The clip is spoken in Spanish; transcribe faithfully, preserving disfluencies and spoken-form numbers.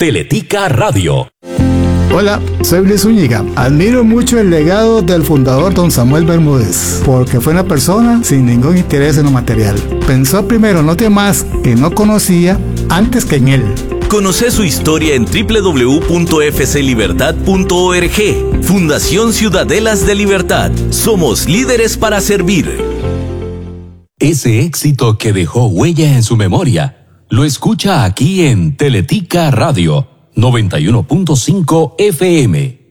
Teletica Radio. Hola, soy Luis Zúñiga. Admiro mucho el legado del fundador don Samuel Bermúdez, porque fue una persona sin ningún interés en lo material. Pensó primero en los demás que no conocía antes que en él. Conoce su historia en doble u doble u doble u punto f c libertad punto org. Fundación Ciudadelas de Libertad. Somos líderes para servir. Ese éxito que dejó huella en su memoria, lo escucha aquí en Teletica Radio noventa y uno punto cinco F M.